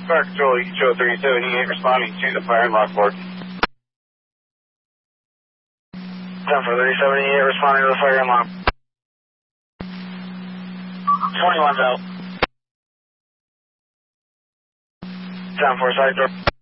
Fire Control, Echo 378, responding to the fire and lockboard. 10-4-378, responding to the fire and lock. 21's out. 10-4, side door.